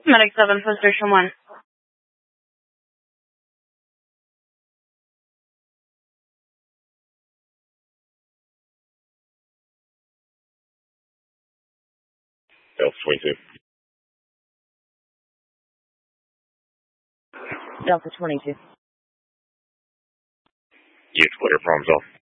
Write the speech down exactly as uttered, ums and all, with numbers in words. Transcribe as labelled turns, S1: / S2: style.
S1: Medic seven, post station one.
S2: Delta twenty-two.
S3: Delta twenty-two.
S2: You clear, problems off.